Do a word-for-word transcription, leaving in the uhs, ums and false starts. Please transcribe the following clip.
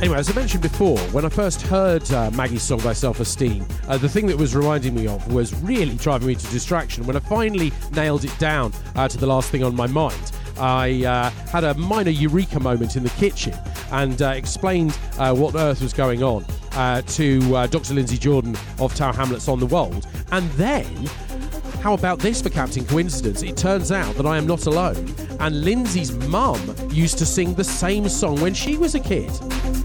Anyway, as I mentioned before, when I first heard uh, Maggie's song by Self-Esteem, uh, the thing that was reminding me of was really driving me to distraction. When I finally nailed it down uh, to the last thing on my mind, I uh, had a minor eureka moment in the kitchen and uh, explained uh, what on earth was going on uh, to uh, Doctor Lindsay Jordan of Tower Hamlets on the Wold. And then, how about this for Captain Coincidence? It turns out that I am not alone. And Lindsay's mum used to sing the same song when she was a kid.